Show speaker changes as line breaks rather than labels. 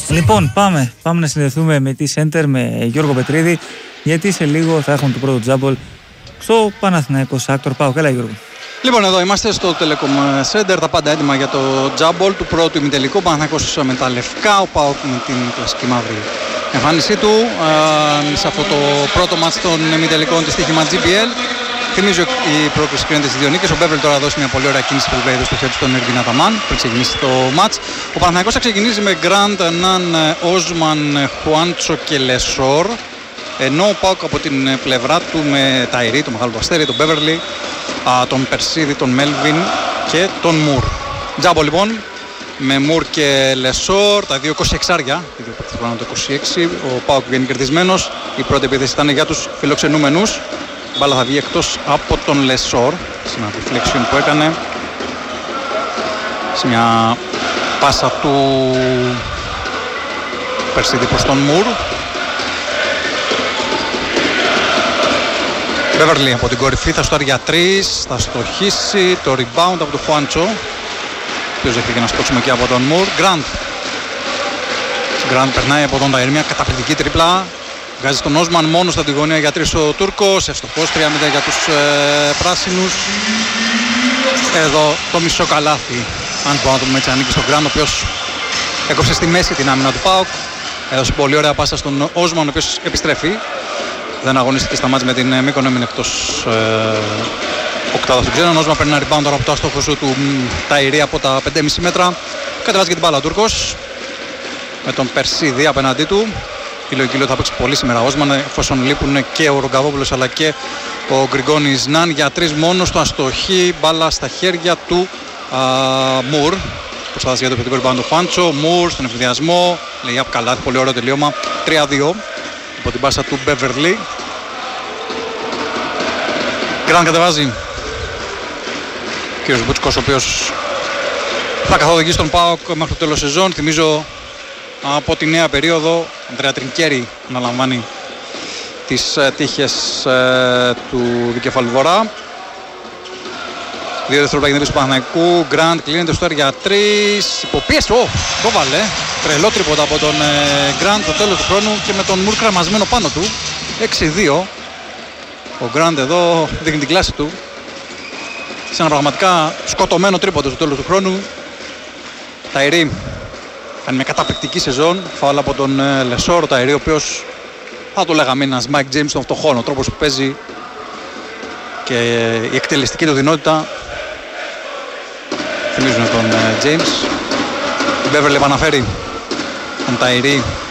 Λοιπόν, πάμε να συνδεθούμε με τη Σέντερ, με Γιώργο Πετρίδη, γιατί σε λίγο θα έχουν το πρώτο τζάμπολ στο Παναθηναϊκός Άκτορ ΠΑΟΚ. Έλα Γιώργο.
Λοιπόν, εδώ είμαστε στο Telecom Center, τα πάντα έτοιμα για το τζάμπολ του πρώτου ημιτελικού. Παναθηναϊκός με τα λευκά, ο ΠΑΟΚ με την κλασική μαύρη εμφάνισή του σε αυτό το πρώτο μάτς των ημιτελικών της στοίχημα GPL. Θυμίζω η πρόκληση κρίνεται στις δύο νίκες. Ο Μπέβελ τώρα δώσει μια πολύ ωραία κίνηση που βλέπει στο χέρι στον Ερβίν Αταμάν πριν ξεκινήσει το μάτς. Ο Παναθηναϊκός θα ξεκινήσει με Γκραντ, Ναν, Όσμαν, Χουάντσο και Λεσόρ. Ενώ ο ΠΑΟΚ από την πλευρά του με Ταϊρή, το μεγάλο του αστέρι, τον Μπέβερλι, τον Περσίδη, τον Μέλβιν και τον Μουρ. Τζάμπο λοιπόν με Μουρ και Λεσόρ, τα δύο 26άρια, το 26. Ο ΠΑΟΚ βγαίνει κερδισμένος. Η πρώτη επίθεση ήταν για τους φιλοξενούμενους. Η μπάλα θα βγει εκτός από τον Λεσόρ σε ένα deflection που έκανε, σε μια πάσα του Περσίδη προς τον Μουρ. Μπέβερλι από την κορυφή θα στάρει για 3, θα στοχίσει το rebound από τον Χουάντσο, ο οποίος δέχτηκε ένα σπότσιμο εκεί από τον Μουρ. Γκραντ περνάει από τον Ταϊρή, μια καταπληκτική τρίπλα. Βγάζει στον Όσμαν μόνο στα γωνία για 3 ο Τούρκος, ευστοχός, 3-0 για τους πράσινους. Εδώ το μισό καλάθι, αν μπορούμε να το πούμε έτσι, ανήκει στον Γκραντ, ο οποίος έκοψε στη μέση την άμυνα του ΠΑΟΚ. Έδωσε πολύ ωραία πάσα στον Όσμαν, ο οποίος επιστρέφει. Δεν αγωνίστηκε στα μάτς με την Μύκονο, έμεινε εκτός οκτάδας του ξένων. Ο Όσμαν παίρνει ένα rebound τώρα από το άστοχο του Ταϊρή από τα 5,5 μέτρα. Κατεβάζει και την μπάλα ο Τούρκος με τον Περσίδη απέναντί του. Η λογική λέει ότι θα παίξει πολύ σήμερα ο Όσμαν, εφόσον λείπουν και ο Ρογκαβόπουλος αλλά και ο Γκριγκόνης Ναν. Για 3 μόνο στο αστοχή, μπάλα στα χέρια του Μουρ. Προσπάθησε για το επιθετικό rebound του Χουάντσο. Μουρ στον ευθυδιασμό, λέει απ' καλάθι, πολύ ωραίο τελείωμα. 3-2 από την πάσα του Μπέβερλι. Γκραντ κατεβάζει ο κύριος Μπούτσκος, ο οποίος θα καθοδηγήσει τον ΠΑΟΚ μέχρι το τέλος σεζόν. Θυμίζω από τη νέα περίοδο ο Ανδρέα Τρινκέρι αναλαμβάνει τις τύχες του δικεφάλου Βορρά. 2 δευτερόλεπτα γίνεται του Παναθηναϊκού. Γκραντ κλείνεται στο για 3. Υποπίεση. Το βάλε. Τρελό τρίποτα από τον Γκραντ στο τέλος του χρόνου και με τον Μουρ κραμασμένο πάνω του. 6-2. Ο Γκραντ εδώ δείχνει την κλάση του σε ένα πραγματικά σκοτωμένο τρίποντο στο τέλος του χρόνου. Ταϊρή κάνει μια καταπληκτική σεζόν. Φάουλ από τον Λεσόρ. Ο Ταϊρή, ο οποίος θα το λέγαμε ένας Mike James των φτωχών. Ο τρόπος που παίζει και η εκτελεστική του δυνότητα θυμίζουν τον James. Μπέβερλι επαναφέρει τον Ταϊρή